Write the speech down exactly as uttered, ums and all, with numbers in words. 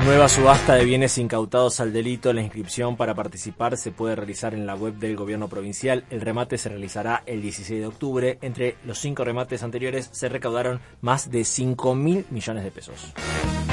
Nueva subasta de bienes incautados al delito. La inscripción para participar se puede realizar en la web del gobierno provincial. El remate se realizará el dieciséis de octubre. Entre los cinco remates anteriores se recaudaron más de cinco mil millones de pesos.